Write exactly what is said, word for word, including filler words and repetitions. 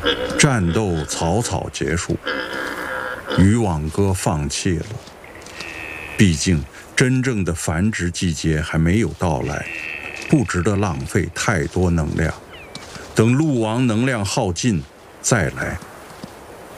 战斗草草结束，渔网哥放弃了。毕竟真正的繁殖季节还没有到来，不值得浪费太多能量。等鹿王能量耗尽再来。